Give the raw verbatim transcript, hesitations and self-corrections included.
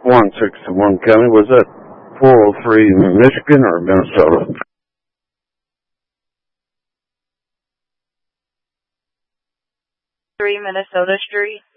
one sixty-one County. Was that four oh three Michigan or Minnesota? three Minnesota Street.